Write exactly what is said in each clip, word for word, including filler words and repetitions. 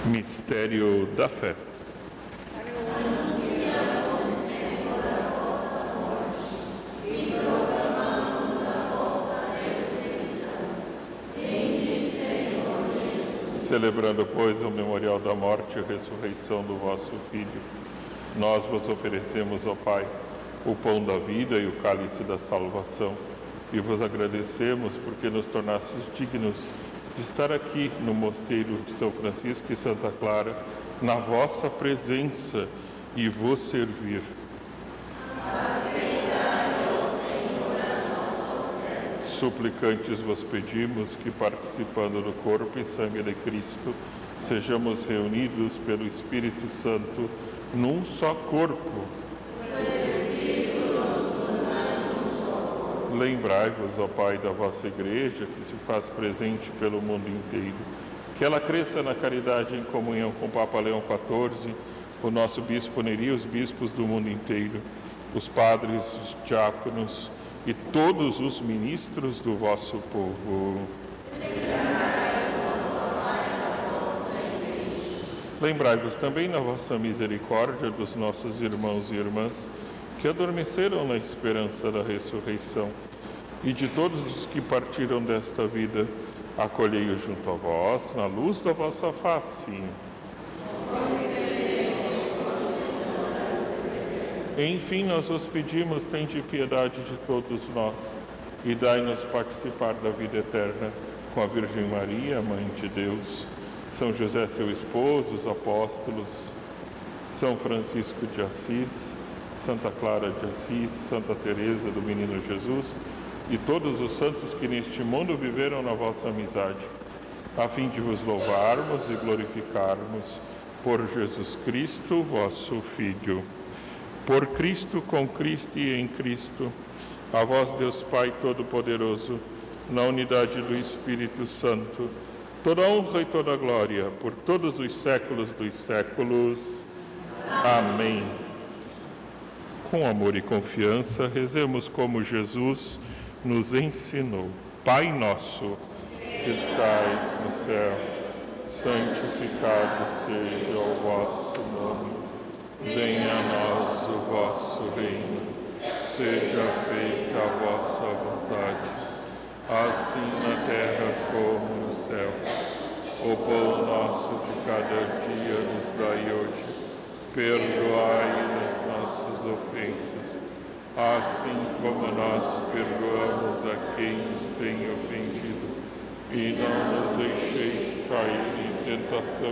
Mistério da fé. Celebrando, pois, o memorial da morte e ressurreição do vosso Filho, nós vos oferecemos, ó Pai, o pão da vida e o cálice da salvação, e vos agradecemos porque nos tornastes dignos de estar aqui no mosteiro de São Francisco e Santa Clara, na vossa presença, e vos servir. Suplicantes vos pedimos que, participando do corpo e sangue de Cristo, sejamos reunidos pelo Espírito Santo num só corpo. Lembrai-vos, ó Pai, da vossa Igreja, que se faz presente pelo mundo inteiro, que ela cresça na caridade em comunhão com o Papa Leão quatorze, o nosso Bispo Neri, os bispos do mundo inteiro, os padres, os diáconos e todos os ministros do vosso povo. Lembrai-vos também na vossa misericórdia dos nossos irmãos e irmãs que adormeceram na esperança da ressurreição, e de todos os que partiram desta vida, acolhei-os junto a vós, na luz da vossa face. Enfim, nós vos pedimos, tende piedade de todos nós, e dai-nos participar da vida eterna com a Virgem Maria, Mãe de Deus, São José, seu esposo, os apóstolos, São Francisco de Assis, Santa Clara de Assis, Santa Teresa do Menino Jesus e todos os santos que neste mundo viveram na vossa amizade, a fim de vos louvarmos e glorificarmos por Jesus Cristo, vosso Filho. Por Cristo, com Cristo e em Cristo, a vós, Deus Pai Todo-Poderoso, na unidade do Espírito Santo, toda honra e toda glória por todos os séculos dos séculos. Amém. Com amor e confiança, rezemos como Jesus nos ensinou. Pai nosso, que estais no céu, santificado seja o vosso nome. Venha a nós o vosso reino. Seja feita a vossa vontade, assim na terra como no céu. O pão nosso de cada dia nos dai hoje. Perdoai-nos nossas ofensas, assim como nós perdoamos a quem nos tem ofendido. E não nos deixeis cair em tentação.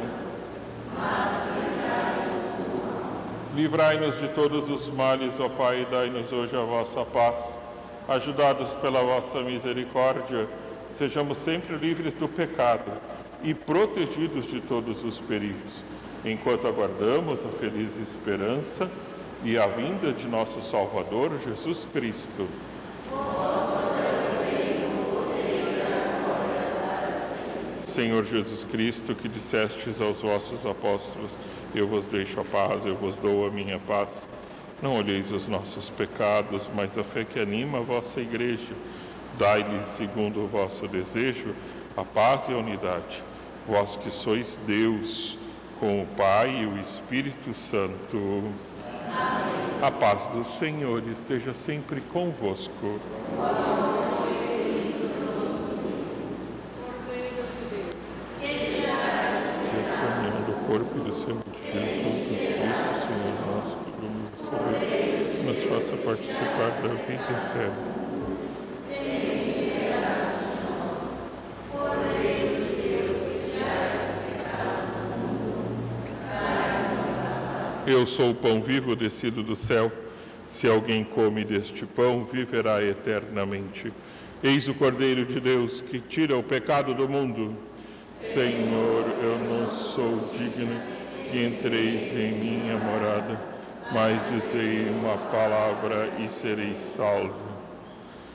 Livrai-nos de todos os males, ó Pai, e dai-nos hoje a vossa paz. Ajudados pela vossa misericórdia, sejamos sempre livres do pecado e protegidos de todos os perigos, enquanto aguardamos a feliz esperança e a vinda de nosso Salvador, Jesus Cristo. Senhor Jesus Cristo, que dissestes aos vossos apóstolos, eu vos deixo a paz, eu vos dou a minha paz. Não olheis os nossos pecados, mas a fé que anima a vossa Igreja. Dai-lhes, segundo o vosso desejo, a paz e a unidade. Vós que sois Deus, com o Pai e o Espírito Santo. Amém. A paz do Senhor esteja sempre convosco. Testemunho do corpo e do sangue de Jesus, Cristo, Senhor nosso, por receber, nos faça participar da vida eterna. Eu sou o pão vivo descido do céu. Se alguém come deste pão, viverá eternamente. Eis o Cordeiro de Deus, que tira o pecado do mundo. Senhor, eu não sou digno que entreis em minha morada, mas dizei uma palavra e serei salvo.